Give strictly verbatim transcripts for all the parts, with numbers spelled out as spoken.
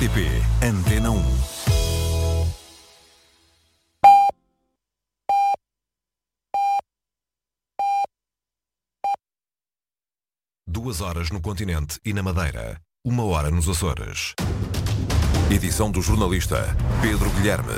R T P Antena um. Duas horas no continente e na Madeira. Uma hora nos Açores. Edição do jornalista Pedro Guilherme.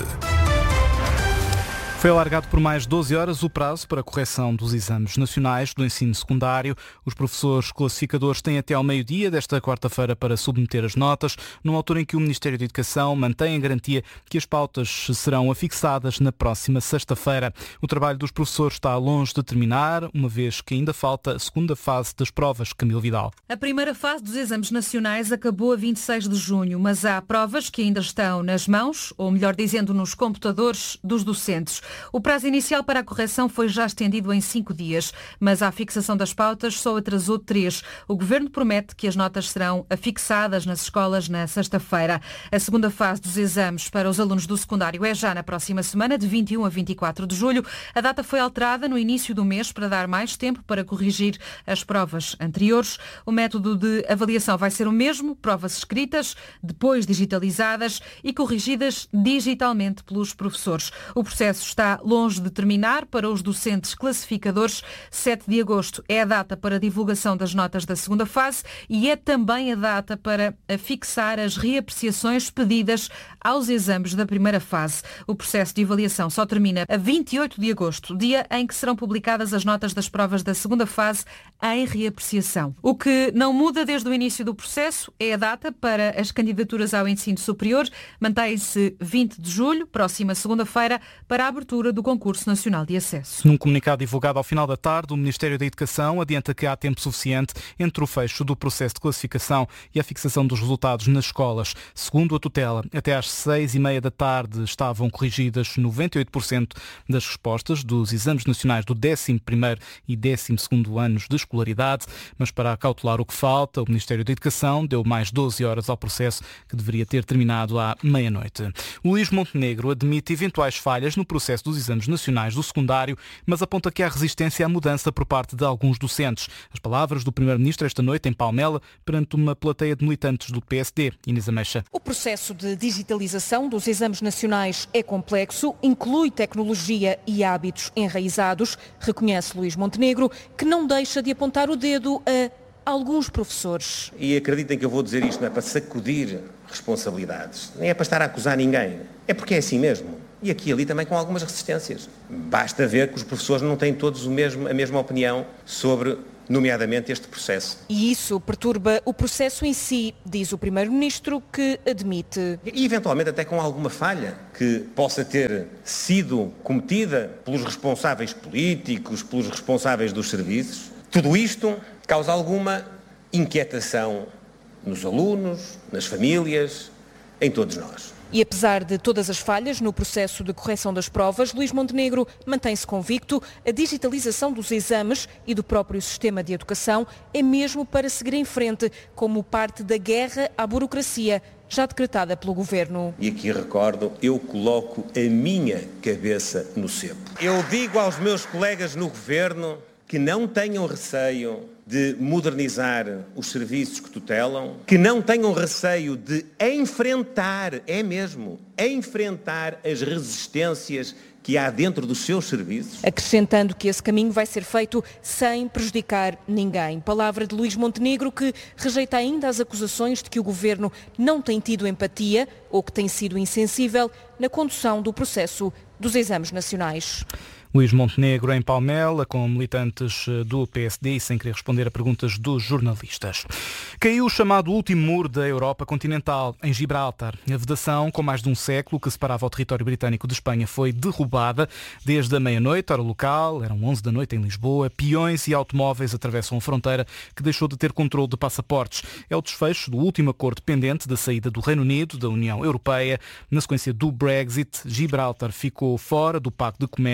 Foi alargado por mais doze horas o prazo para a correção dos exames nacionais do ensino secundário. Os professores classificadores têm até ao meio-dia desta quarta-feira para submeter as notas, numa altura em que o Ministério da Educação mantém a garantia que as pautas serão afixadas na próxima sexta-feira. O trabalho dos professores está longe de terminar, uma vez que ainda falta a segunda fase das provas. Camilo Vidal. A primeira fase dos exames nacionais acabou a vinte e seis de junho, mas há provas que ainda estão nas mãos, ou melhor dizendo, nos computadores dos docentes. O prazo inicial para a correção foi já estendido em cinco dias, mas a fixação das pautas só atrasou três. O Governo promete que as notas serão afixadas nas escolas na sexta-feira. A segunda fase dos exames para os alunos do secundário é já na próxima semana, de vinte e um a vinte e quatro de julho. A data foi alterada no início do mês para dar mais tempo para corrigir as provas anteriores. O método de avaliação vai ser o mesmo, provas escritas, depois digitalizadas e corrigidas digitalmente pelos professores. O processo está Está longe de terminar para os docentes classificadores. sete de agosto é a data para a divulgação das notas da segunda fase e é também a data para fixar as reapreciações pedidas aos exames da primeira fase. O processo de avaliação só termina a vinte e oito de agosto, dia em que serão publicadas as notas das provas da segunda fase em reapreciação. O que não muda desde o início do processo é a data para as candidaturas ao ensino superior. Mantém-se vinte de julho, próxima segunda-feira, para a abertura do Concurso Nacional de Acesso. Num comunicado divulgado ao final da tarde, o Ministério da Educação adianta que há tempo suficiente entre o fecho do processo de classificação e a fixação dos resultados nas escolas. Segundo a tutela, até às seis e meia da tarde estavam corrigidas noventa e oito por cento das respostas dos exames nacionais do décimo primeiro e décimo segundo anos de escolaridade, mas para acautelar o que falta, o Ministério da Educação deu mais doze horas ao processo, que deveria ter terminado à meia-noite. Luís Montenegro admite eventuais falhas no processo dos exames nacionais do secundário, mas aponta que há resistência à mudança por parte de alguns docentes. As palavras do Primeiro-Ministro esta noite em Palmela, perante uma plateia de militantes do P S D. Inês Ameixa. O processo de digitalização dos exames nacionais é complexo, inclui tecnologia e hábitos enraizados, reconhece Luís Montenegro, que não deixa de apontar o dedo a alguns professores. E acreditem que eu vou dizer isto não é para sacudir responsabilidades, nem é para estar a acusar ninguém, é porque é assim mesmo. E aqui e ali também com algumas resistências. Basta ver que os professores não têm todos o mesmo, a mesma opinião sobre, nomeadamente, este processo. E isso perturba o processo em si, diz o Primeiro-Ministro, que admite. E eventualmente até com alguma falha que possa ter sido cometida pelos responsáveis políticos, pelos responsáveis dos serviços. Tudo isto causa alguma inquietação nos alunos, nas famílias, em todos nós. E apesar de todas as falhas no processo de correção das provas, Luís Montenegro mantém-se convicto, a digitalização dos exames e do próprio sistema de educação é mesmo para seguir em frente, como parte da guerra à burocracia, já decretada pelo Governo. E aqui recordo, eu coloco a minha cabeça no cepo. Eu digo aos meus colegas no Governo que não tenham receio de modernizar os serviços que tutelam, que não tenham receio de enfrentar, é mesmo, enfrentar as resistências que há dentro dos seus serviços. Acrescentando que esse caminho vai ser feito sem prejudicar ninguém. Palavra de Luís Montenegro, que rejeita ainda as acusações de que o Governo não tem tido empatia ou que tem sido insensível na condução do processo dos exames nacionais. Luís Montenegro em Palmela, com militantes do P S D e sem querer responder a perguntas dos jornalistas. Caiu o chamado último muro da Europa continental, em Gibraltar. A vedação, com mais de um século, que separava o território britânico de Espanha, foi derrubada. Desde a meia-noite, hora local, eram onze da noite em Lisboa, peões e automóveis atravessam a fronteira, que deixou de ter controle de passaportes. É o desfecho do último acordo pendente da saída do Reino Unido da União Europeia. Na sequência do Brexit, Gibraltar ficou fora do Pacto de Comércio e Cooperação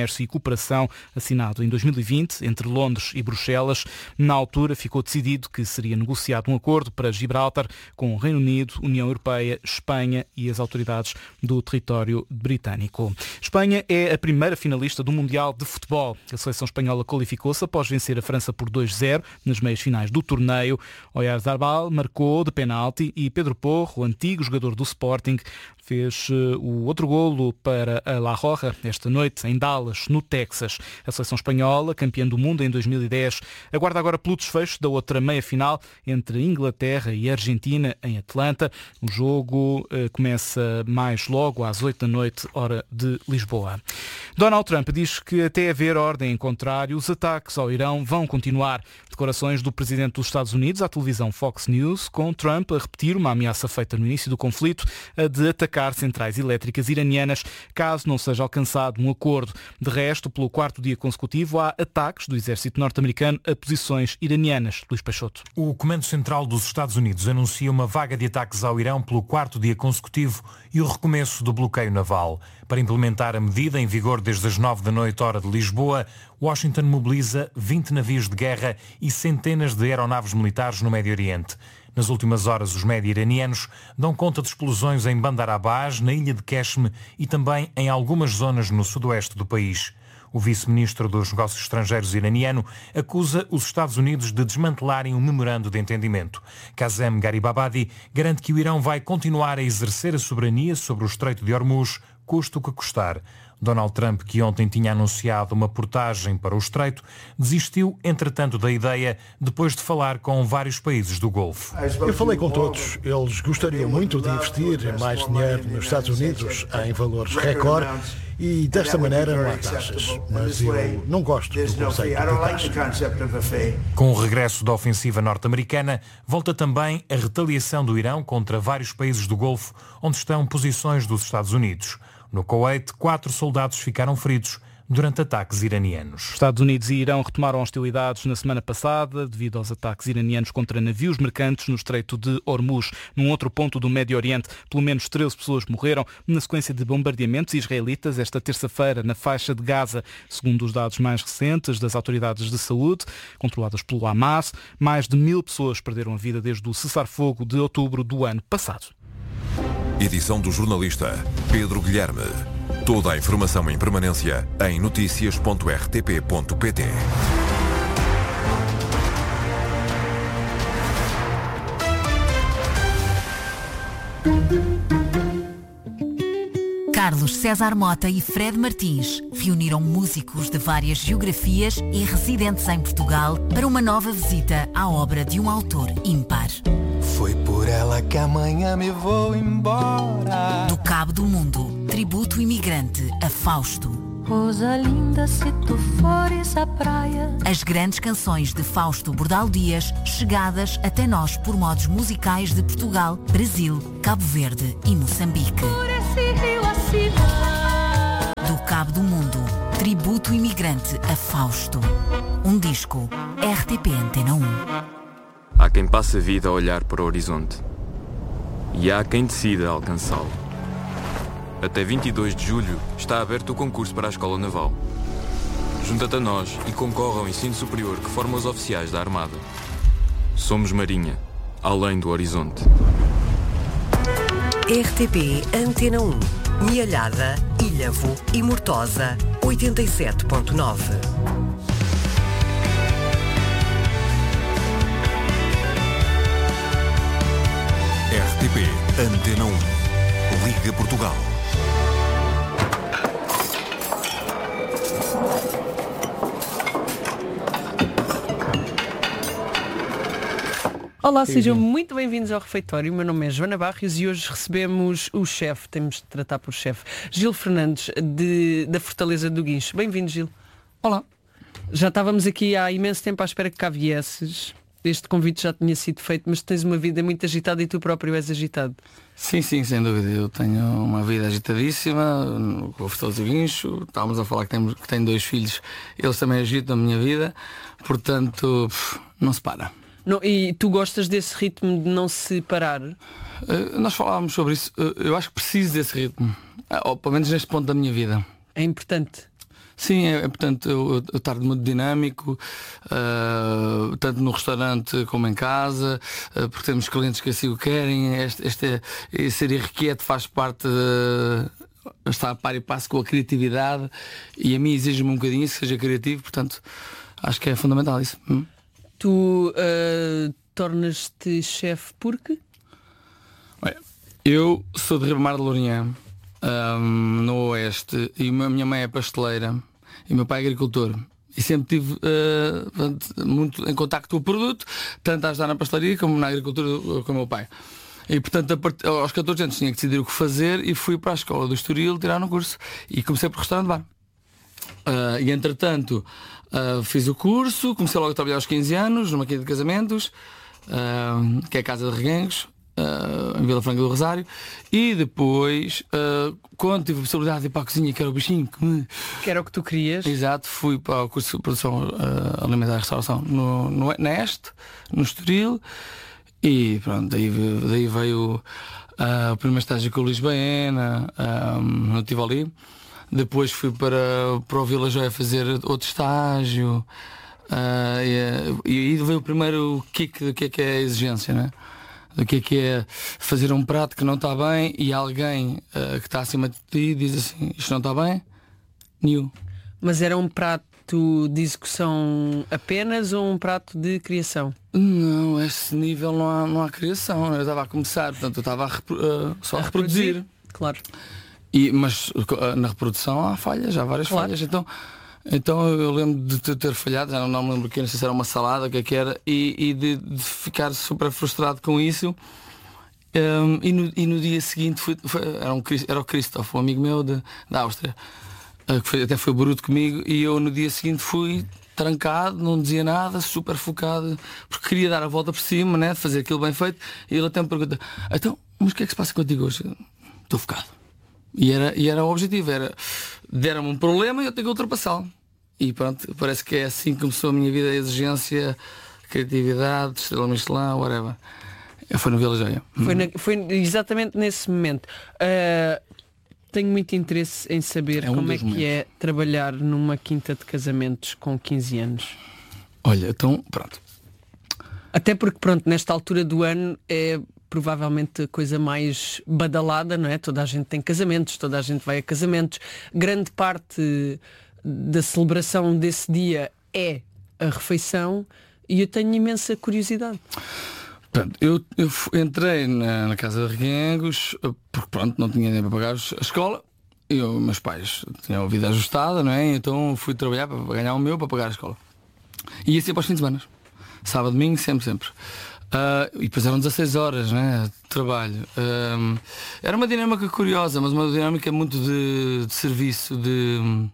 cooperação assinado em dois mil e vinte entre Londres e Bruxelas. Na altura ficou decidido que seria negociado um acordo para Gibraltar com o Reino Unido, União Europeia, Espanha e as autoridades do território britânico. Espanha é a primeira finalista do Mundial de Futebol. A seleção espanhola qualificou-se após vencer a França por dois a zero nas meias finais do torneio. Oyarzabal marcou de penalti e Pedro Porro, o antigo jogador do Sporting, fez o outro golo para a La Roja esta noite em Dallas, no Texas. A seleção espanhola, campeã do mundo em dois mil e dez, aguarda agora pelo desfecho da outra meia-final entre Inglaterra e Argentina em Atlanta. O jogo eh, começa mais logo às oito da noite, hora de Lisboa. Donald Trump diz que até haver ordem em contrário, os ataques ao Irão vão continuar. Declarações do presidente dos Estados Unidos à televisão Fox News, com Trump a repetir uma ameaça feita no início do conflito, a de atacar centrais elétricas iranianas caso não seja alcançado um acordo. De resto, pelo quarto dia consecutivo, há ataques do exército norte-americano a posições iranianas. Luís Peixoto. O Comando Central dos Estados Unidos anuncia uma vaga de ataques ao Irão pelo quarto dia consecutivo e o recomeço do bloqueio naval. Para implementar a medida, em vigor desde as nove da noite, hora de Lisboa, Washington mobiliza vinte navios de guerra e centenas de aeronaves militares no Médio Oriente. Nas últimas horas, os média iranianos dão conta de explosões em Bandar Abbas, na ilha de Qeshm e também em algumas zonas no sudoeste do país. O vice-ministro dos Negócios Estrangeiros iraniano acusa os Estados Unidos de desmantelarem um memorando de entendimento. Kazem Garibabadi garante que o Irão vai continuar a exercer a soberania sobre o Estreito de Hormuz, custe o que custar. Donald Trump, que ontem tinha anunciado uma portagem para o Estreito, desistiu, entretanto, da ideia depois de falar com vários países do Golfo. Eu falei com todos. Eles gostariam muito de investir mais dinheiro nos Estados Unidos em valores recorde e desta maneira não há taxas. Mas eu não gosto do conceito de taxa. Com o regresso da ofensiva norte-americana, volta também a retaliação do Irão contra vários países do Golfo, onde estão posições dos Estados Unidos. No Kuwait, quatro soldados ficaram feridos durante ataques iranianos. Estados Unidos e Irão retomaram hostilidades na semana passada devido aos ataques iranianos contra navios mercantes no Estreito de Hormuz. Num outro ponto do Médio Oriente, pelo menos treze pessoas morreram na sequência de bombardeamentos israelitas esta terça-feira na faixa de Gaza. Segundo os dados mais recentes das autoridades de saúde, controladas pelo Hamas, mais de mil pessoas perderam a vida desde o cessar-fogo de outubro do ano passado. Edição do jornalista Pedro Guilherme. Toda a informação em permanência em notícias ponto r t p ponto p t. Carlos César Mota e Fred Martins reuniram músicos de várias geografias e residentes em Portugal para uma nova visita à obra de um autor ímpar. Foi por ela que amanhã me vou embora. Do Cabo do Mundo, tributo imigrante a Fausto. Rosa linda, se tu fores à praia. As grandes canções de Fausto Bordal Dias, chegadas até nós por modos musicais de Portugal, Brasil, Cabo Verde e Moçambique. Por esse rio acima. Do Cabo do Mundo, tributo imigrante a Fausto. Um disco, R T P Antena um. Há quem passe a vida a olhar para o horizonte e há quem decida alcançá-lo. Até vinte e dois de julho está aberto o concurso para a Escola Naval. Junta-te a nós e concorre ao ensino superior que forma os oficiais da Armada. Somos Marinha, além do horizonte. R T P Antena um, Mialhada, Ilhavo e Mortosa, oitenta e sete ponto nove. R T P Antena um. Liga Portugal. Olá, sejam muito bem-vindos ao refeitório. O meu nome é Joana Barrios e hoje recebemos o chefe, temos de tratar por chefe, Gil Fernandes, de, da Fortaleza do Guincho. Bem-vindo, Gil. Olá. Já estávamos aqui há imenso tempo à espera que cá viesses. Este convite já tinha sido feito, mas tens uma vida muito agitada e tu próprio és agitado. Sim, sim, sem dúvida. Eu tenho uma vida agitadíssima, com o Fortaleza do Guincho. Estávamos a falar que tenho, que tenho dois filhos, eles também agitam a minha vida, portanto, pff, não se para. Não, e tu gostas desse ritmo de não se parar? Uh, nós falávamos sobre isso. Uh, eu acho que preciso desse ritmo, uh, ou pelo menos neste ponto da minha vida. É importante? Sim, é, é portanto, eu, eu estar muito dinâmico, uh, tanto no restaurante como em casa, uh, porque temos clientes que assim o querem. Este, este é, ser irrequieto faz parte de estar a par e passo com a criatividade, e a mim exige-me um bocadinho isso, que seja criativo, portanto, acho que é fundamental isso. Hum? Tu uh, tornas-te chefe porque? Olha, eu sou de Ribamar de Lourinhã, um, no Oeste, e a minha mãe é pasteleira e o meu pai é agricultor. E sempre tive uh, muito em contacto com o produto, tanto a ajudar na pastelaria como na agricultura com o meu pai. E portanto, a part... aos catorze anos tinha que decidir o que fazer e fui para a escola do Estoril tirar um curso. E comecei por restaurante bar. Uh, e entretanto, uh, fiz o curso, comecei logo a trabalhar aos quinze anos, numa quinta de casamentos, uh, que é a Casa de Reguengos, uh, em Vila Franca do Rosário. E depois, uh, quando tive a possibilidade de ir para a cozinha, que era o bichinho que me... Que era o que tu querias. Exato, fui para o curso de produção uh, alimentar e restauração no, no, na Este, no Estoril. E pronto, daí, daí veio uh, o primeiro estágio com o Luís Baena, um, no Tivoli. Depois fui para, para o Vila Joia fazer outro estágio. Uh, e, e aí veio o primeiro kick do que é que é a exigência, né? Do que é que é fazer um prato que não está bem e alguém uh, que está acima de ti diz assim, isto não está bem, new. Mas era um prato de execução apenas ou um prato de criação? Não, a esse nível não há, não há criação. Eu estava a começar, portanto eu estava a repro uh, só a, a reproduzir. reproduzir. Claro. E, mas uh, na reprodução há falhas, há várias claro. falhas. Então, então eu lembro de ter, ter falhado, já não, não me lembro que, não sei se era uma salada, o que é que era, e, e de, de ficar super frustrado com isso. Um, e, no, e no dia seguinte fui, foi, era, um, era o Christoph, um amigo meu de, da Áustria, que foi, até foi bruto comigo, e eu no dia seguinte fui trancado, não dizia nada, super focado, porque queria dar a volta por cima, né, fazer aquilo bem feito. E ele até me pergunta, então, mas o que é que se passa contigo hoje? Estou focado. E era, e era o objetivo, era deram-me um problema e eu tenho que ultrapassá-lo. E pronto, parece que é assim que começou a minha vida, a exigência, criatividade, estrela Michelin, whatever. Foi no Vila Joia. Foi, na, foi exatamente nesse momento. Uh... Tenho muito interesse em saber é um como é que momentos. é trabalhar numa quinta de casamentos com quinze anos. Olha, então, pronto. Até porque, pronto, nesta altura do ano é provavelmente a coisa mais badalada, não é? Toda a gente tem casamentos, toda a gente vai a casamentos. Grande parte da celebração desse dia é a refeição e eu tenho imensa curiosidade. Pronto, eu, eu entrei na, na Casa de Reguengos porque pronto, não tinha nem para pagar a escola. Eu, meus pais tinham a vida ajustada, não é? Então fui trabalhar para ganhar o meu para pagar a escola. E ia sempre aos fins de semana. Sábado, domingo, sempre, sempre. Uh, e depois eram dezasseis horas, né, de trabalho. Uh, era uma dinâmica curiosa, mas uma dinâmica muito de, de serviço, de...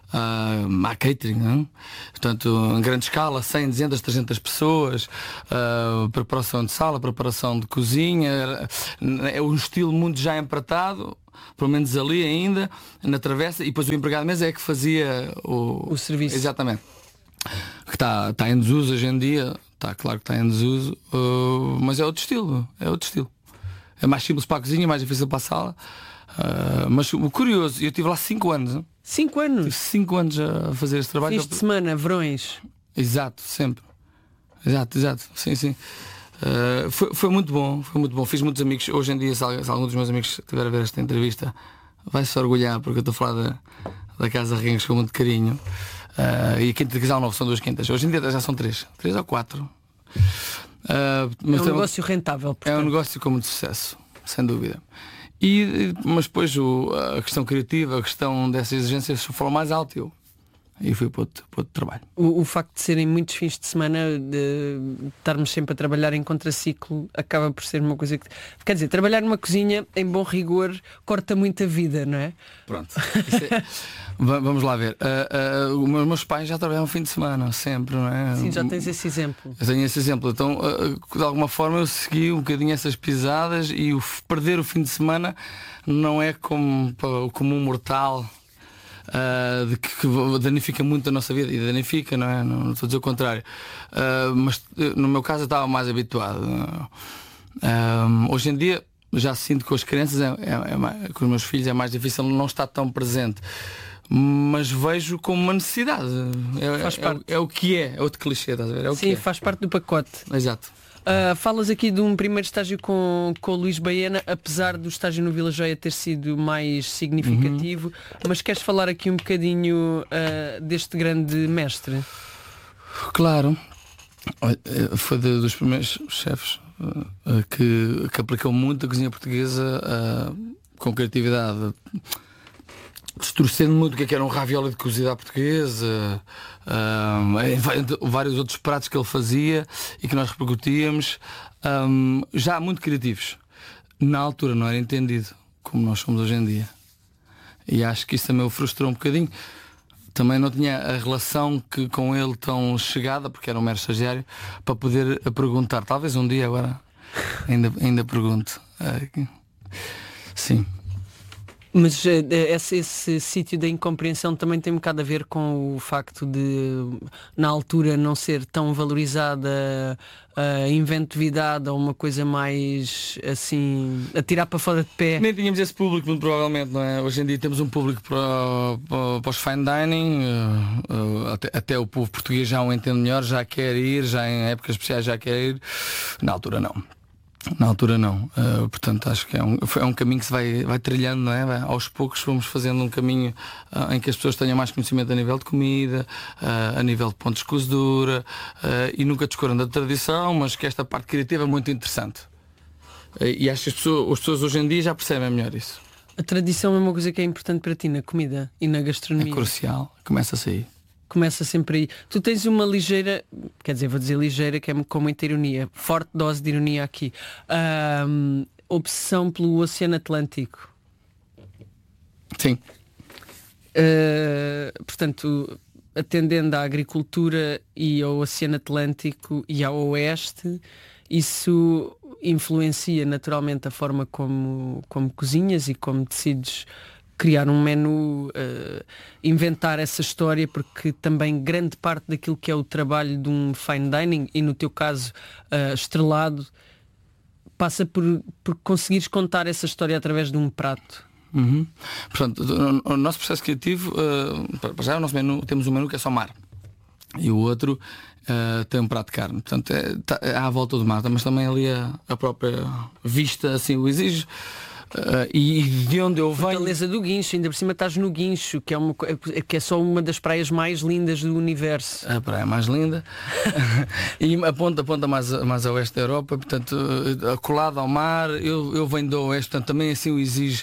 Uh, há catering, não? Portanto, em grande escala, cem, duzentas, trezentas pessoas, uh, preparação de sala, preparação de cozinha, é um estilo muito já empratado, pelo menos ali ainda, na travessa, e depois o empregado mesmo é que fazia o, o serviço. Exatamente. Que está tá em desuso hoje em dia, está claro que está em desuso, uh, mas é outro estilo, é outro estilo. É mais simples para a cozinha, mais difícil para a sala. Uh, mas o curioso, eu estive lá cinco anos. Hein? Cinco anos? Tive cinco anos a fazer este trabalho. Fins de semana, verões. Exato, sempre. Exato, exato. Sim, sim. Uh, foi, foi muito bom, foi muito bom. Fiz muitos amigos. Hoje em dia, se algum dos meus amigos estiver a ver esta entrevista, vai-se orgulhar, porque eu estou a falar da, da Casa de Reguengos com muito carinho. Uh, e a Quinta de Casal Novo são duas quintas. Hoje em dia já são três. Três ou quatro. Uh, mas é um negócio rentável. Portanto. É um negócio com muito sucesso, sem dúvida. E, mas depois o, a questão criativa, a questão dessas exigências falou mais alto eu. E fui para outro, para outro trabalho. O, o facto de serem muitos fins de semana, de estarmos sempre a trabalhar em contraciclo, acaba por ser uma coisa que... Quer dizer, trabalhar numa cozinha, em bom rigor, corta muito a vida, não é? Pronto. É... Vamos lá ver. Uh, uh, os meus pais já trabalham fim de semana, sempre, não é? Sim, já tens esse exemplo. Eu tenho esse exemplo. Então, uh, de alguma forma, eu segui um bocadinho essas pisadas e o perder o fim de semana não é como o comum mortal. Uh, de que, que danifica muito a nossa vida, e danifica, não é? Não, não estou a dizer o contrário, uh, mas no meu caso eu estava mais habituado. Uh, hoje em dia já sinto que com as crianças é, é, é mais, com os meus filhos é mais difícil não estar tão presente, mas vejo como uma necessidade. É, Faz é, parte. é, é o que é, é outro clichê, estás a ver? É o Sim, que é. faz parte do pacote. Exato. Uh, falas aqui de um primeiro estágio com, com o Luís Baena, apesar do estágio no Vila Joia ter sido mais significativo, uhum. mas queres falar aqui um bocadinho uh, deste grande mestre? Claro. Olha, foi de, dos primeiros chefes uh, que, que aplicou muito a cozinha portuguesa uh, com criatividade, distorcendo muito o que, é que era um ravioli de cozida à portuguesa, uh, vários outros pratos que ele fazia e que nós repercutíamos, um, já muito criativos. Na altura não era entendido como nós somos hoje em dia. E acho que isso também o frustrou um bocadinho. Também não tinha a relação que, com ele tão chegada, porque era um mero estagiário, para poder perguntar. Talvez um dia agora ainda, ainda pergunto. Sim. Mas esse, esse sítio da incompreensão também tem um bocado a ver com o facto de, na altura, não ser tão valorizada a inventividade ou uma coisa mais assim, a tirar para fora de pé. Nem tínhamos esse público, muito provavelmente, não é? Hoje em dia temos um público para, para, para os fine dining, uh, uh, até, até o povo português já o entende melhor, já quer ir, já em épocas especiais já quer ir. Na altura não. Na altura não, uh, portanto acho que é um, é um caminho que se vai, vai trilhando, não é? Vai, aos poucos vamos fazendo um caminho uh, em que as pessoas tenham mais conhecimento a nível de comida, uh, a nível de pontos de cozedura, uh, e nunca descurando a tradição, mas que esta parte criativa é muito interessante. Uh, e acho que as pessoas, as pessoas hoje em dia já percebem melhor isso. A tradição é uma coisa que é importante para ti na comida e na gastronomia. É crucial, começa a sair. Começa sempre aí. Tu tens uma ligeira, quer dizer, vou dizer ligeira, que é com muita ironia, forte dose de ironia aqui. Um, obsessão pelo Oceano Atlântico. Sim. Uh, portanto, atendendo à agricultura e ao Oceano Atlântico e ao Oeste, isso influencia naturalmente a forma como, como cozinhas e como decides criar um menu, uh, inventar essa história, porque também grande parte daquilo que é o trabalho de um fine dining, e no teu caso uh, estrelado, passa por, por conseguires contar essa história através de um prato. Uhum. Portanto, o, o nosso processo criativo, uh, para já o nosso menu, temos um menu que é só mar, e o outro uh, tem um prato de carne. Portanto, é, tá, é à volta do mar, mas também ali a, a própria vista assim o exige. Uh, e de onde eu venho, Fortaleza do Guincho, ainda por cima estás no Guincho, que é, uma, que é só uma das praias mais lindas do universo. A praia mais linda e a ponta, a ponta mais, mais a oeste da Europa, portanto, colada ao mar. Eu, eu venho do oeste, portanto também assim o exige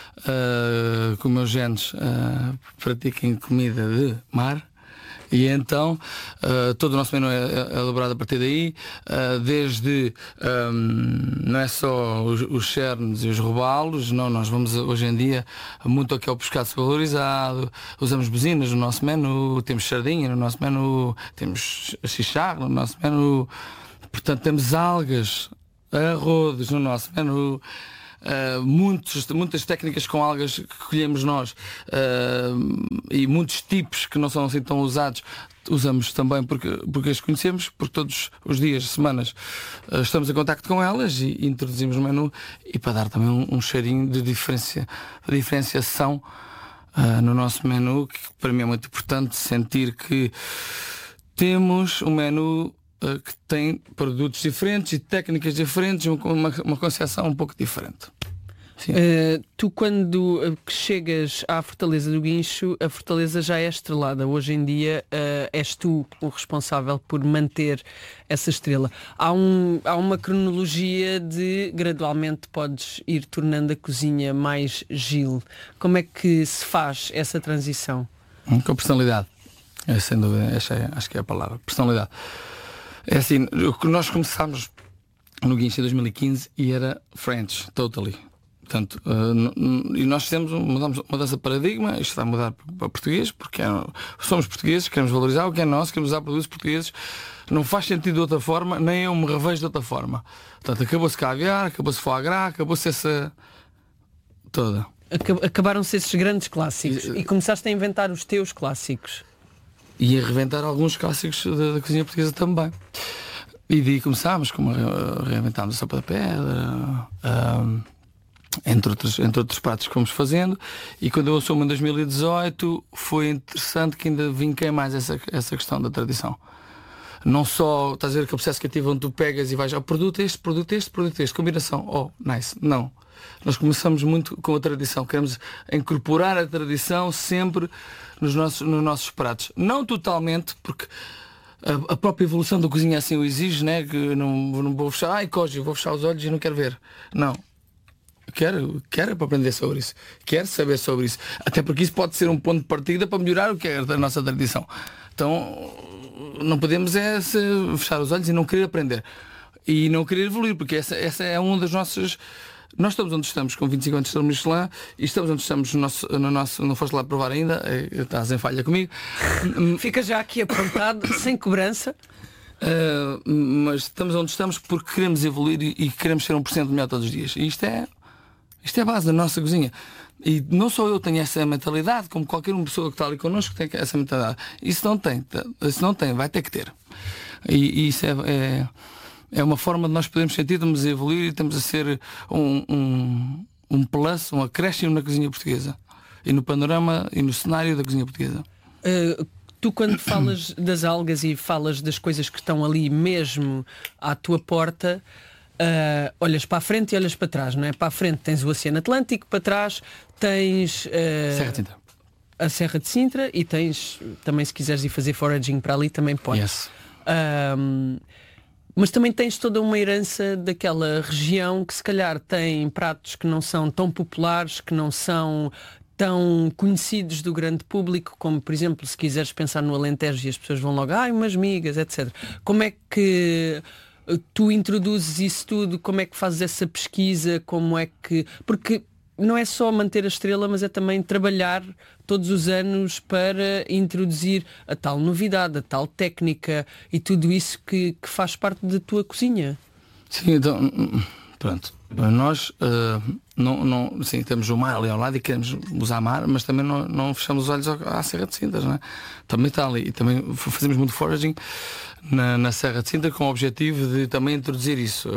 uh, que os meus genes uh, pratiquem comida de mar. E então uh, todo o nosso menu é, é elaborado a partir daí, uh, desde um, não é só os, os cernes e os robalos, não, nós vamos hoje em dia muito ao que é o pescado valorizado, usamos buzinas no nosso menu, temos sardinha no nosso menu, temos chicharro no nosso menu, portanto temos algas, arrodos no nosso menu. Uh, muitos, muitas técnicas com algas que colhemos nós, uh, e muitos tipos que não são assim tão usados, usamos também porque, porque as conhecemos, porque todos os dias, semanas, uh, estamos em contacto com elas e, e introduzimos no menu, e para dar também um, um cheirinho de, diferencia, de diferenciação uh, no nosso menu, que para mim é muito importante sentir que temos um menu que tem produtos diferentes e técnicas diferentes, uma, uma concepção um pouco diferente. Uh, tu quando chegas à Fortaleza do Guincho, a Fortaleza já é estrelada. Hoje em dia uh, és tu o responsável por manter essa estrela. Há, um, há uma cronologia de gradualmente podes ir tornando a cozinha mais Gil. Como é que se faz essa transição? Com personalidade. É, sem dúvida, essa é, acho que é a palavra. Personalidade. É assim, nós começámos no Guincho em dois mil e quinze e era French, totally. Portanto, uh, e nós fizemos, mudamos, mudança de paradigma, isto vai mudar para português, porque é, somos portugueses, queremos valorizar o que é nosso, queremos usar produtos portugueses, não faz sentido de outra forma, nem eu me revejo de outra forma. Portanto, acabou-se caviar, acabou-se foie gras, acabou-se essa toda. Acabaram-se esses grandes clássicos e, e começaste a inventar os teus clássicos. E a reinventar alguns clássicos da, da cozinha portuguesa também. E daí começámos, como reinventámos a sopa da pedra, um, entre outros, entre outros pratos que fomos fazendo, e quando eu assumo em dois mil e dezoito foi interessante que ainda vinquei mais essa, essa questão da tradição. Não só, estás a ver aquele processo criativo onde tu pegas e vais ao produto este, produto este, produto este, combinação, oh, nice, não. Nós começamos muito com a tradição, queremos incorporar a tradição sempre nos nossos, nos nossos pratos. Não totalmente, porque a, a própria evolução da cozinha assim o exige, né? Que não, não vou fechar, ai Koji, vou fechar os olhos e não quero ver. Não. Quero, quero para aprender sobre isso. Quero saber sobre isso. Até porque isso pode ser um ponto de partida para melhorar o que é a nossa tradição. Então, não podemos é se fechar os olhos e não querer aprender. E não querer evoluir, porque essa, essa é um das nossas... Nós estamos onde estamos com vinte e cinco anos de Michelin e estamos onde estamos no nosso, no nosso... Não foste lá provar ainda, estás em falha comigo. Fica já aqui apontado, sem cobrança. Uh, mas estamos onde estamos porque queremos evoluir e, e queremos ser um por cento melhor todos os dias. E isto é, isto é a base da nossa cozinha. E não só eu tenho essa mentalidade, como qualquer uma pessoa que está ali connosco tem essa mentalidade. Isso não tem, isso não tem, vai ter que ter. E, e isso é, é, é uma forma de nós podermos sentir, estamos a evoluir e estamos a ser um, um, um plus, um acréscimo na cozinha portuguesa. E no panorama e no cenário da cozinha portuguesa. Uh, tu quando falas das algas e falas das coisas que estão ali mesmo à tua porta, Uh, olhas para a frente e olhas para trás, não é? Para a frente tens o Oceano Atlântico, para trás tens uh, Serra de Sintra. a Serra de Sintra e tens também, se quiseres ir fazer foraging para ali, também podes. Yes. Uh, mas também tens toda uma herança daquela região que se calhar tem pratos que não são tão populares, que não são tão conhecidos do grande público, como por exemplo, se quiseres pensar no Alentejo e as pessoas vão logo, ai, umas migas, etcétera. Como é que tu introduzes isso tudo? Como é que fazes essa pesquisa? Como é que... Porque não é só manter a estrela, mas é também trabalhar todos os anos para introduzir a tal novidade, a tal técnica e tudo isso que, que faz parte da tua cozinha. Sim, então, pronto. Nós uh, não, não, sim, temos o mar ali ao lado e queremos usar mar, mas também não, não fechamos os olhos à Serra de Sintra, não é? Também está ali. E também fazemos muito foraging na, na Serra de Sintra com o objetivo de também introduzir isso.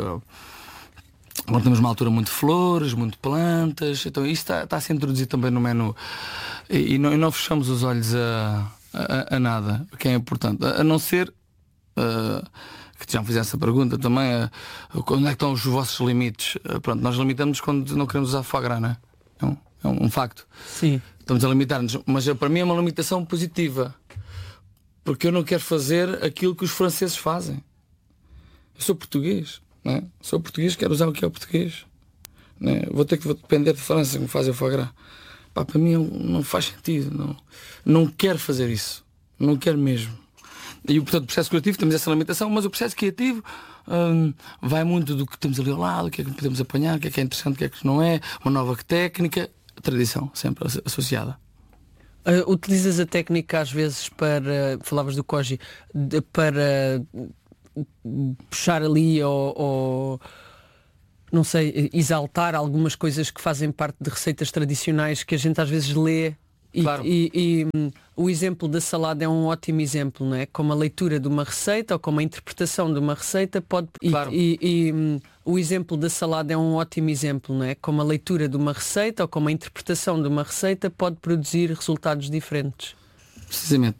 Agora temos uma altura muito de flores, muito plantas, então isso está, está a ser introduzido também no menu. E, e, não, e não fechamos os olhos a, a, a nada, que é importante. A, a não ser... Uh, que já me fizesse essa pergunta também, uh, onde é que estão os vossos limites? Uh, pronto, nós limitamos quando não queremos usar foie gras, não é? É um, é um facto. Sim. Estamos a limitar-nos, mas uh, para mim é uma limitação positiva, porque eu não quero fazer aquilo que os franceses fazem. Eu sou português, não é? Sou português, quero usar o que é o português, não é? Vou ter que depender de França que me fazem o foie gras. Pá, para mim não faz sentido, não, não quero fazer isso, não quero mesmo. E portanto, o processo criativo temos essa limitação, mas o processo criativo hum, vai muito do que temos ali ao lado, o que é que podemos apanhar, o que é que é interessante, o que é que não é, uma nova técnica, a tradição sempre associada. Uh, utilizas a técnica às vezes para, falavas do Koji, de, para puxar ali ou, ou não sei, exaltar algumas coisas que fazem parte de receitas tradicionais que a gente às vezes lê. E, claro. e, e um, o exemplo da salada é um ótimo exemplo, não é? Como a leitura de uma receita ou como a interpretação de uma receita pode... Claro. E, e, e um, o exemplo da salada é um ótimo exemplo, não é? Como a leitura de uma receita ou como a interpretação de uma receita pode produzir resultados diferentes. Precisamente.